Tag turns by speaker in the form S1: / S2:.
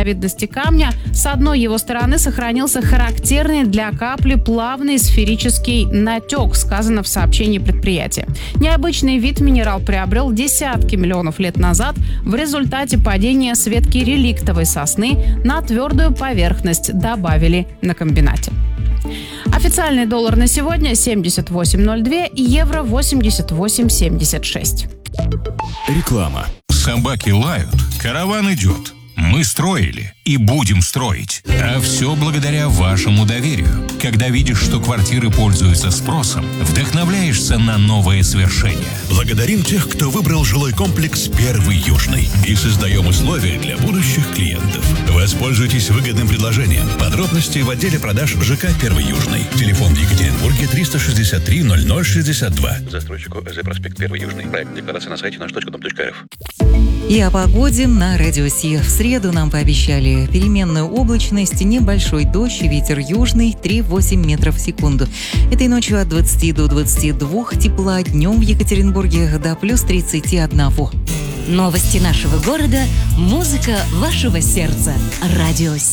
S1: разновидности камня. С одной его стороны сохранился характерный для капли плавный сферический натек, сказано в сообщении предприятия. Необычный вид минерал приобрел десятки миллионов лет назад в результате падения с ветки реликтовой сосны на твердую поверхность, добавили на комбинате. Официальный доллар на сегодня 78.02, евро 88.76.
S2: Реклама.
S3: Собаки лают, караван идет. Мы строили и будем строить. А все благодаря вашему доверию. Когда видишь, что квартиры пользуются спросом, вдохновляешься на новые свершения.
S2: Благодарим тех, кто выбрал жилой комплекс «Первый Южный». И создаем условия для будущих клиентов. Воспользуйтесь выгодным предложением. Подробности в отделе продаж ЖК «Первый Южный». Телефон в Екатеринбурге 363 0062.
S4: Застройщику ЭЗ проспект 1 Южный. Проект декларации на сайте наш.дом.рф.
S5: И о погоде на Радио Си. В среду нам пообещали переменную облачность, небольшой дождь, ветер южный 3,8 метров в секунду. Этой ночью от 20 до 22 тепла, днем в Екатеринбурге до плюс 31.
S6: Новости нашего города, музыка вашего сердца. Радио Си.